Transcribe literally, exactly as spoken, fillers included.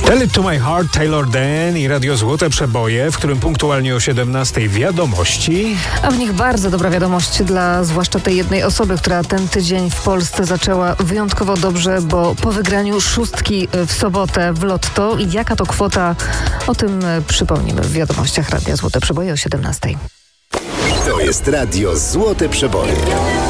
Tell It To My Heart, Taylor Dan i Radio Złote Przeboje, w którym punktualnie o siedemnastej wiadomości. A w nich bardzo dobra wiadomość dla zwłaszcza tej jednej osoby, która ten tydzień w Polsce zaczęła wyjątkowo dobrze, bo po wygraniu szóstki w sobotę w Lotto. I jaka to kwota? O tym przypomnimy w wiadomościach Radia Złote Przeboje o siedemnastej. To jest Radio Złote Przeboje.